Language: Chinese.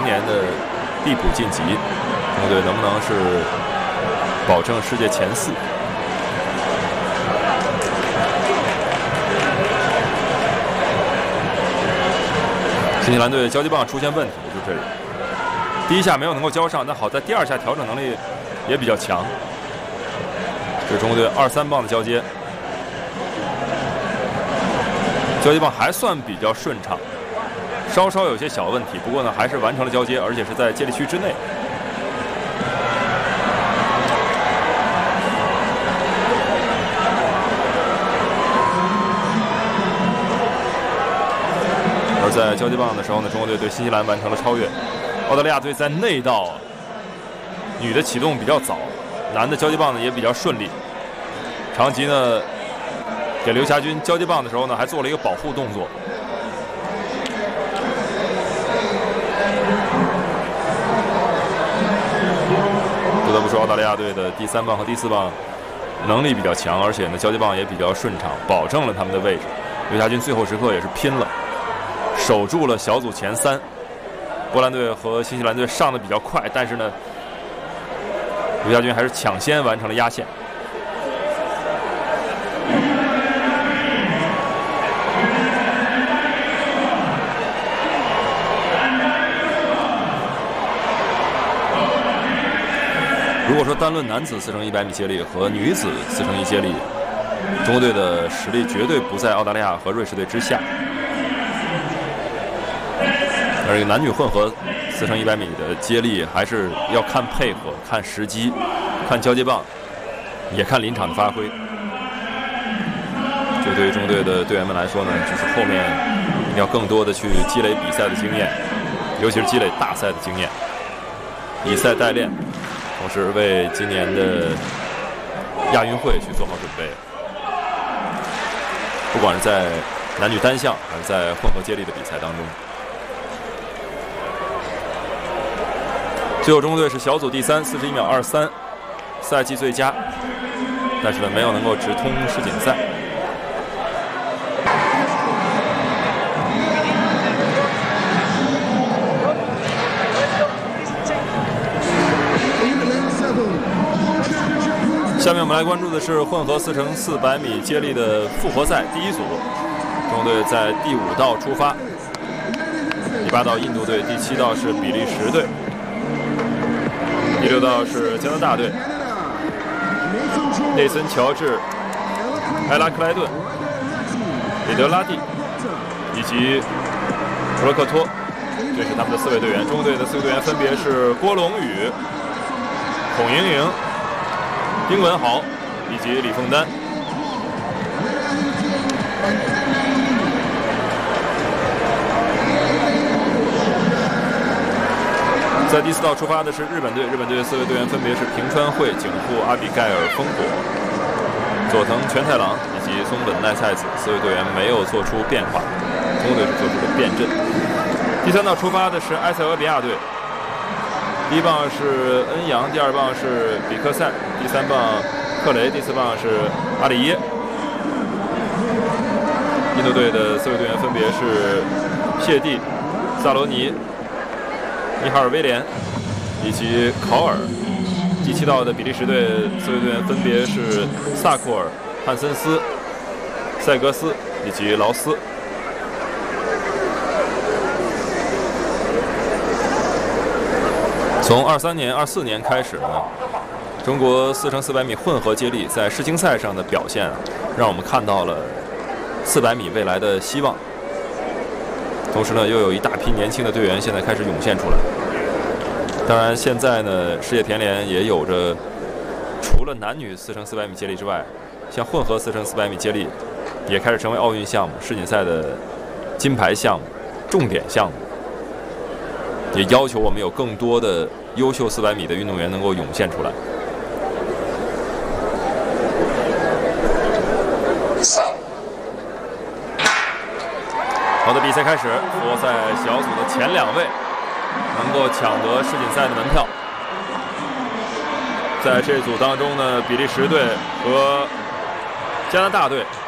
年的递补晋级，中国队能不能是保证世界前4？新西兰队交接棒出现问题，就这里，第一下没有能够交上，但好在第2下调整能力也比较强。这是中国队2、3棒的交接，交接棒还算比较顺畅，稍稍有些小问题，不过呢还是完成了交接，而且是在接力区之内。而在交接棒的时候呢，中国队对新西兰完成了超越。澳大利亚队在内道女的启动比较早，男的交接棒呢也比较顺利。长吉呢给刘霞军交接棒的时候呢，还做了一个保护动作。不得不说，澳大利亚队的第3棒和第4棒能力比较强，而且呢交接棒也比较顺畅，保证了他们的位置。刘霞军最后时刻也是拼了，守住了小组前3。波兰队和新西兰队上的比较快，但是呢，刘霞军还是抢先完成了压线。如果说单论男子4乘100米接力和女子4乘1接力，中国队的实力绝对不在澳大利亚和瑞士队之下。而这个男女混合4乘100米的接力还是要看配合、看时机、看交接棒，也看临场的发挥。这对于中国队的队员们来说呢，就是后面一定要更多的去积累比赛的经验，尤其是积累大赛的经验，以赛代练，同时为今年的亚运会去做好准备。不管是在男女单项还是在混合接力的比赛当中。最后中国队是小组第3，41秒23，赛季最佳，但是呢没有能够直通世锦赛。下面我们来关注的是混合4乘400米接力的复活赛第1组，中国队在第5道出发，第8道印度队，第7道是比利时队。第6道是加拿大队，内森·乔治、埃拉克莱顿、里德拉蒂以及普罗克托，这是他们的4位队员。中国队的4位队员分别是郭龙宇、孔莹莹、丁文豪以及李凤丹。在第4道出发的是日本队，日本队的4位队员分别是平川惠、井户阿比盖尔、丰果、佐藤全太郎以及松本奈菜子。4位队员没有做出变化，中国队是做出了变阵。第3道出发的是埃塞俄比亚队，第1棒是恩扬，第2棒是比克塞，第3棒克雷，第4棒是阿里耶。印度队的4位队员分别是谢蒂、萨罗尼、尼哈尔威廉以及考尔。第7道的比利时队4位队员分别是萨库尔、汉森斯、塞格斯以及劳斯。从23年、24年开始呢，中国4乘400米混合接力在世青赛上的表现，让我们看到了400米未来的希望。同时呢，又有一大批年轻的队员现在开始涌现出来。当然，现在呢，世界田联也有着除了男女4乘400米接力之外，像混合4乘400米接力也开始成为奥运项目、世锦赛的金牌项目、重点项目。也要求我们有更多的优秀400米的运动员能够涌现出来。好的，比赛开始，复活赛小组的前2位能够抢得世锦赛的门票。在这组当中呢，比利时队和加拿大队